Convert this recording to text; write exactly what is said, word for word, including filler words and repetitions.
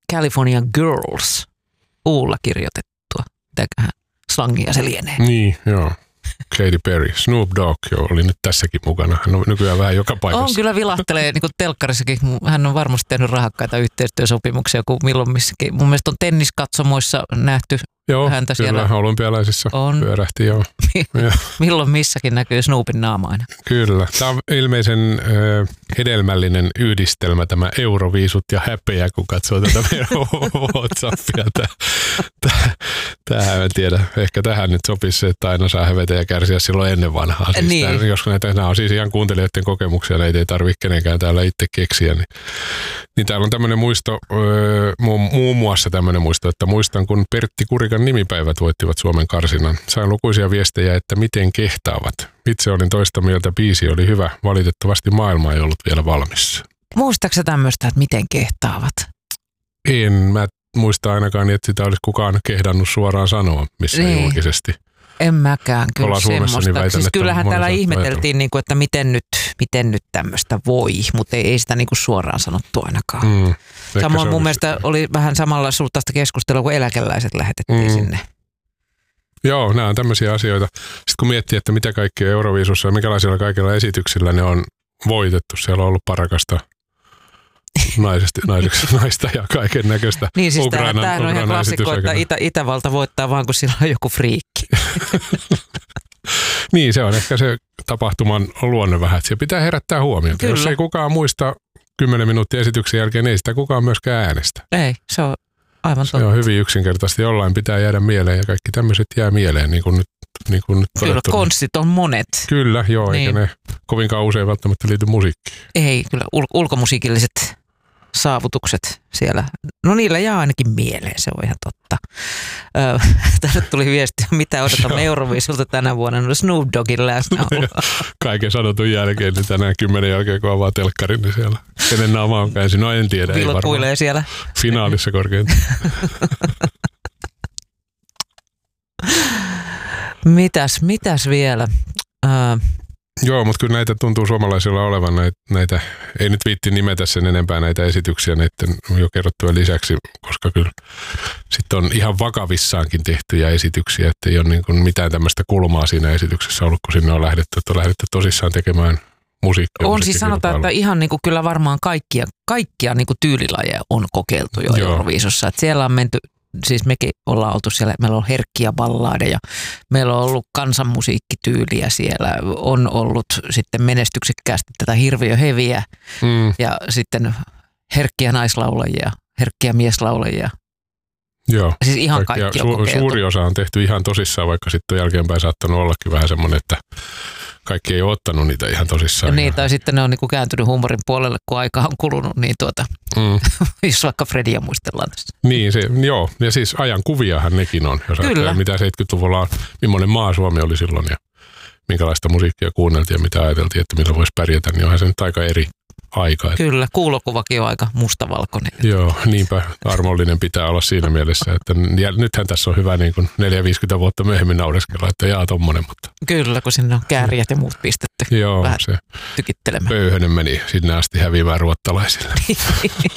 California Girls, uulla kirjoitettua. Mitäköhän slangia se lienee? Niin, joo. Katy Perry. Snoop Dogg jo oli nyt tässäkin mukana. Hän on nykyään vähän joka paikassa. On kyllä vilahtelee, niin kuin telkkarissakin. Hän on varmasti tehnyt rahakkaita yhteistyösopimuksia, kun milloin missäkin. Mun mielestä on tenniskatsomoissa nähty joo, häntä kyllä, siellä. Joo, olympialaisissa on. Pyörähti, joo. Milloin missäkin näkyy Snoopin naama aina. Kyllä. Tämä on ilmeisen äh, hedelmällinen yhdistelmä, tämä Euroviisut ja häpeä, kun katsoo tätä meidän WhatsAppia. Tähän en tiedä. Ehkä tähän nyt sopisi se, että aina saa hävetä ja kärsiä silloin ennen vanhaa. Siis niin. tämän, jos näitä, nämä on siis ihan kuuntelijoiden kokemuksia, näitä ei tarvitse kenenkään täällä itse keksiä. Niin, niin täällä on tämmöinen muisto, öö, muun, muun muassa tämmöinen muisto, että muistan, kun Pertti Kurikan nimipäivät voittivat Suomen karsinnan. Sain lukuisia viestejä, että miten kehtaavat. Itse olin toista mieltä, biisi oli hyvä. Valitettavasti maailma ei ollut vielä valmis. Muistaaksä tämmöistä, että miten kehtaavat? En mä muista ainakaan, että sitä olisi kukaan kehdannut suoraan sanoa missään niin. julkisesti. En mäkään kyllä Ollaan Suomessa, semmoista. Niin väitän, siis kyllähän täällä ihmeteltiin, niin kuin, että miten nyt, miten nyt tämmöistä voi, mutta ei, ei sitä niin kuin suoraan sanottu ainakaan. Mm, Samoin mun mielestä oli vähän samalla suuntaista keskustelua, kun eläkeläiset lähetettiin mm. sinne. Joo, nämä on tämmöisiä asioita. Sitten kun miettii, että mitä kaikkea Euroviisussa ja minkälaisilla kaikilla esityksillä ne on voitettu, siellä on ollut parakasta naisesta, naisesta, naista ja kaiken näköistä. Niin siis Ukrainan, tämähän on ihan klassikko, että Itä, Itävalta voittaa vaan, kun sillä on joku friikki. Niin, se on ehkä se tapahtuman luonne vähän, että se pitää herättää huomiota. Kyllä. Jos ei kukaan muista kymmenen minuuttia esityksen jälkeen, ei sitä kukaan myöskään äänestä. Ei, se on aivan totta. Se on hyvin yksinkertaisesti. Jollain pitää jäädä mieleen ja kaikki tämmöiset jää mieleen, niin kuin nyt, niin kuin nyt kyllä, konstit on monet. Kyllä, joo, niin. Eikä ne kovinkaan usein välttämättä liity musiikkiin. Ei, kyllä ul- ulkomusiikilliset saavutukset siellä. No niillä jää ainakin mieleen, se on ihan totta. Öö, tänne tuli viesti, mitä odotamme Euroviisulta tänä vuonna. No Snoop Doggin läsnäoloa. Kaiken sanotun jälkeen, niin tänään kymmenen jälkeen, kun avaa telkkarin, niin siellä kenen naama on käänsi. No en tiedä, ei varmaan. Siellä. Finaalissa korkeintaan. mitäs, mitäs vielä? Öö, Joo, mutta kyllä näitä tuntuu suomalaisilla olevan näitä, näitä, ei nyt viitti nimetä sen enempää näitä esityksiä näiden jo kerrottuja lisäksi, koska kyllä sitten on ihan vakavissaankin tehtyjä esityksiä, että ei ole niin kuin mitään tämmöistä kulmaa siinä esityksessä ollut, kun sinne on lähdetty, että on lähdetty tosissaan tekemään musiikkia. On siis sanotaan, että ihan niin kuin kyllä varmaan kaikkia, kaikkia niin kuin tyylilajeja on kokeiltu jo Euroviisussa, että siellä on menty. Siis mekin ollaan oltu siellä, meillä on herkkiä balladeja, meillä on ollut kansanmusiikkityyliä siellä, on ollut sitten menestyksekkäästi tätä hirviöheviä mm. ja sitten herkkiä naislaulajia, herkkiä mieslaulajia. Joo. Siis ihan kaikki on kokeiltu. Suuri osa on tehty ihan tosissaan, vaikka sitten jälkeenpäin saattanut ollakin vähän semmoinen, että kaikki ei ole ottanut niitä ihan tosissaan. Niin, tai sitten ne on niinku kääntynyt huumorin puolelle, kun aika on kulunut, niin tuota, mm. jos vaikka Fredia muistellaan tässä. Niin, se, joo, ja siis ajan kuviahan nekin on, jos ajattelee, mitä seitsemänkymmentäluvulla on, millainen maa Suomi oli silloin ja minkälaista musiikkia kuunneltiin ja mitä ajateltiin, että millä voisi pärjätä, niin onhan se nyt aika eri aika. Kyllä, kuulokuvakin on aika mustavalkoinen. Joo, niinpä armollinen pitää olla siinä mielessä, että nythän tässä on hyvä niin kuin neljäkymmentä viisikymmentä vuotta myöhemmin naureskella, että jaa tommonen, mutta... Kyllä, kun sinne on kääriät ja muut pistetty. Joo, vähän se tykittelemään. Pöyhönen meni sinne asti häviämään ruottalaisille.